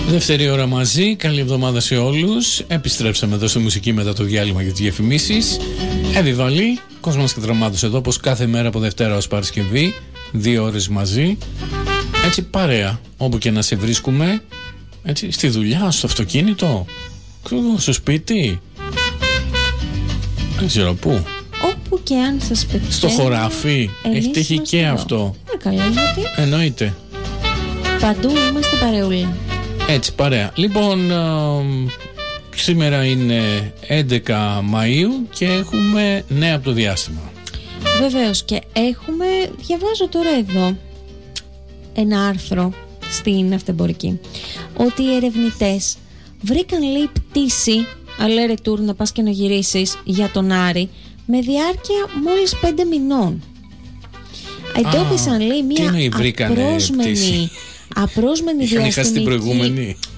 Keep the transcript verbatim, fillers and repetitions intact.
Δεύτερη ώρα μαζί, καλή εβδομάδα σε όλους. Επιστρέψαμε εδώ στη μουσική μετά το διάλειμμα για τις διαφημίσεις. Εβιβαλή, Κόσμος και Δραμάτος εδώ, όπως κάθε μέρα από Δευτέρα ως Παρασκευή. Δύο ώρες μαζί. Έτσι παρέα, όπου και να σε βρίσκουμε. Έτσι, στη δουλειά, στο αυτοκίνητο, στο σπίτι. Δεν ξέρω πού. Όπου και αν σας πετυχαίνει. Στο χωράφι. Έχει τύχει και εδώ. Αυτό. Ε, καλά, γιατί. Εννοείται. Παντού είμαστε παρεούλα. Έτσι, παρέα. Λοιπόν, α, σήμερα είναι έντεκα Μαΐου και έχουμε νέα από το διάστημα. Βεβαίως, και έχουμε, διαβάζω τώρα εδώ ένα άρθρο στην Αυτεμπορική, ότι οι ερευνητές βρήκαν, λέει, πτήση αλέρε τουρ να πας και να γυρίσεις για τον Άρη με διάρκεια μόλις πέντε μηνών. Εντόπισαν, λέει, μία απρόσμενη απρόσμενη διαστημική. Είχαν χάσει την προηγούμενη.